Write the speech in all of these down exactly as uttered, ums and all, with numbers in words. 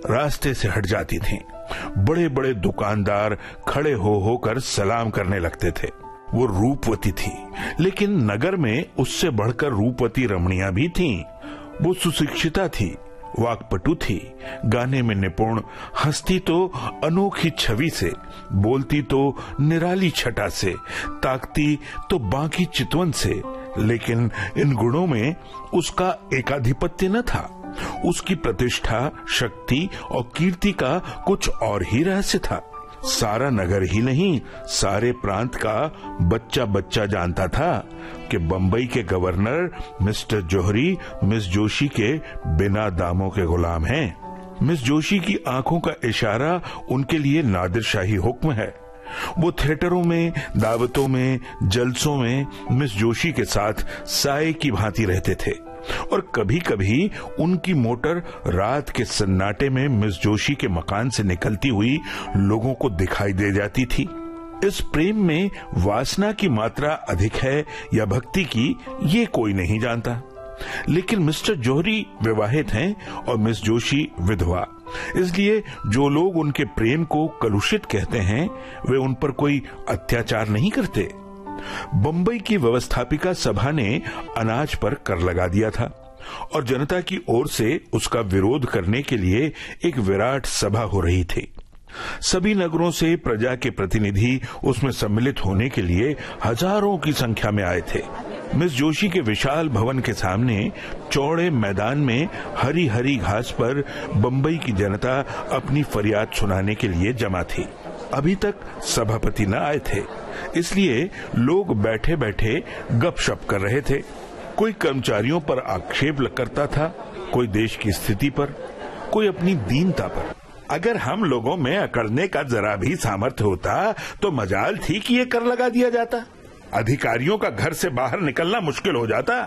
रास्ते से हट जाती थीं। बड़े बड़े दुकानदार खड़े हो होकर सलाम करने लगते थे। वो रूपवती थी, लेकिन नगर में उससे बढ़कर रूपवती रमणियां भी थीं। वो सुशिक्षिता थी, वाक्पटु थी, गाने में निपुण, हंसती तो अनोखी छवि से, बोलती तो निराली छटा से, ताकती तो बाकी चितवन से। लेकिन इन गुणों में उसका एकाधिपत्य न था। उसकी प्रतिष्ठा, शक्ति और कीर्ति का कुछ और ही रहस्य था। सारा नगर ही नहीं, सारे प्रांत का बच्चा बच्चा जानता था कि बंबई के गवर्नर मिस्टर जौहरी मिस जोशी के बिना दामों के गुलाम हैं। मिस जोशी की आंखों का इशारा उनके लिए नादिरशाही हुक्म है। वो थिएटरों में, दावतों में, जलसों में मिस जोशी के साथ साए की भांति रहते थे और कभी कभी उनकी मोटर रात के सन्नाटे में मिस जोशी के मकान से निकलती हुई लोगों को दिखाई दे जाती थी। इस प्रेम में वासना की मात्रा अधिक है या भक्ति की, ये कोई नहीं जानता। लेकिन मिस्टर जौहरी विवाहित हैं और मिस जोशी विधवा, इसलिए जो लोग उनके प्रेम को कलुषित कहते हैं वे उन पर कोई अत्याचार नहीं करते। बंबई की व्यवस्थापिका सभा ने अनाज पर कर लगा दिया था और जनता की ओर से उसका विरोध करने के लिए एक विराट सभा हो रही थी। सभी नगरों से प्रजा के प्रतिनिधि उसमें सम्मिलित होने के लिए हजारों की संख्या में आए थे। मिस जोशी के विशाल भवन के सामने चौड़े मैदान में हरी हरी घास पर बंबई की जनता अपनी फरियाद सुनाने के लिए जमा थी। अभी तक सभापति न आए थे, इसलिए लोग बैठे बैठे गपशप कर रहे थे। कोई कर्मचारियों पर आक्षेप करता था, कोई देश की स्थिति पर, कोई अपनी दीनता पर। अगर हम लोगों में अकड़ने का जरा भी सामर्थ्य होता तो मजाल थी कि ये कर लगा दिया जाता, अधिकारियों का घर से बाहर निकलना मुश्किल हो जाता।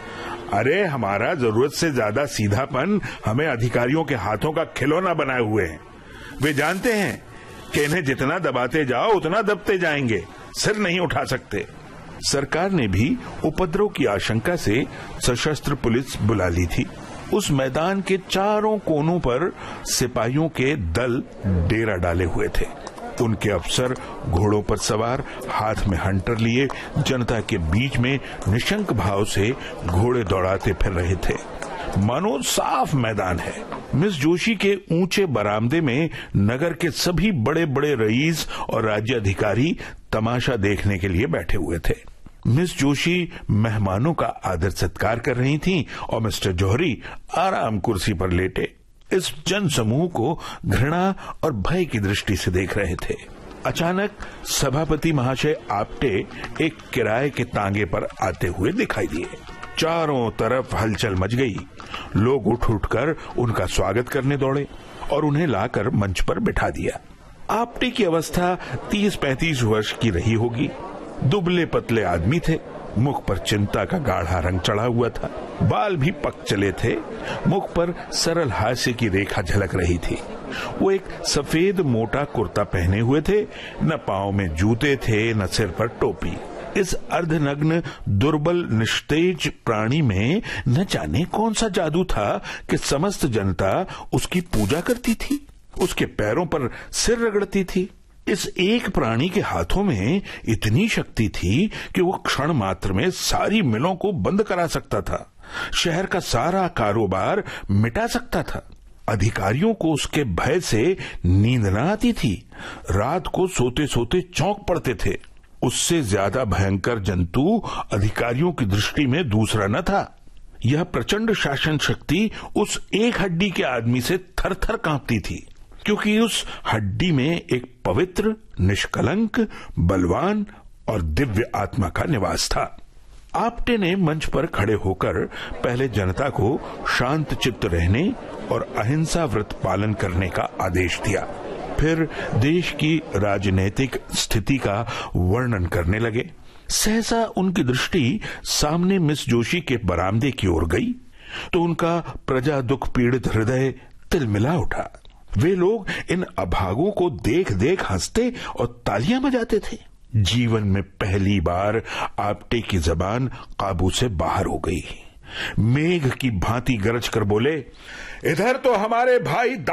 अरे हमारा जरूरत से ज्यादा सीधापन हमें अधिकारियों के हाथों का खिलौना बनाए हुए हैं। वे जानते हैं कि इन्हें जितना दबाते जाओ उतना दबते जाएंगे, सिर नहीं उठा सकते। सरकार ने भी उपद्रव की आशंका से सशस्त्र पुलिस बुला ली थी। उस मैदान के चारों कोनों पर सिपाहियों के दल डेरा डाले हुए थे। उनके अफसर घोड़ों पर सवार, हाथ में हंटर लिए, जनता के बीच में निशंक भाव से घोड़े दौड़ाते फिर रहे थे, मानो साफ मैदान है। मिस जोशी के ऊंचे बरामदे में नगर के सभी बड़े बड़े रईस और राज्य अधिकारी तमाशा देखने के लिए बैठे हुए थे। मिस जोशी मेहमानों का आदर सत्कार कर रही थीं और मिस्टर जौहरी आराम कुर्सी पर लेटे इस जन समूह को घृणा और भय की दृष्टि से देख रहे थे। अचानक सभापति महाशय आपटे एक किराए के तांगे पर आते हुए दिखाई दिए। चारों तरफ हलचल मच गई। लोग उठ उठकर उनका स्वागत करने दौड़े और उन्हें लाकर मंच पर बिठा दिया। आपटे की अवस्था तीस पैंतीस वर्ष की रही होगी। दुबले पतले आदमी थे, मुख पर चिंता का गाढ़ा रंग चढ़ा हुआ था, बाल भी पक चले थे, मुख पर सरल हास्य की रेखा झलक रही थी। वो एक सफेद मोटा कुर्ता पहने हुए थे, न पांव में जूते थे न सिर पर टोपी। इस अर्धनग्न दुर्बल निस्तेज प्राणी में न जाने कौन सा जादू था कि समस्त जनता उसकी पूजा करती थी, उसके पैरों पर सिर रगड़ती थी। इस एक प्राणी के हाथों में इतनी शक्ति थी कि वो क्षण मात्र में सारी मिलों को बंद करा सकता था, शहर का सारा कारोबार मिटा सकता था। अधिकारियों को उसके भय से नींद न आती थी, रात को सोते सोते चौंक पड़ते थे। उससे ज्यादा भयंकर जंतु अधिकारियों की दृष्टि में दूसरा न था। यह प्रचंड शासन शक्ति उस एक हड्डी के आदमी से थर थर कांपती थी, क्योंकि उस हड्डी में एक पवित्र, निष्कलंक, बलवान और दिव्य आत्मा का निवास था। आपटे ने मंच पर खड़े होकर पहले जनता को शांत चित्त रहने और अहिंसा व्रत पालन करने का आदेश दिया। फिर देश की राजनीतिक स्थिति का वर्णन करने लगे। सहसा उनकी दृष्टि सामने मिस जोशी के बरामदे की ओर गई तो उनका प्रजा दुख पीड़ित हृदय तिलमिला उठा। वे लोग इन अभागों को देख देख हंसते और तालियां बजाते थे। जीवन में पहली बार आपटे की जबान काबू से बाहर हो गई। मेघ की भांति गरज कर बोले, इधर तो हमारे भाई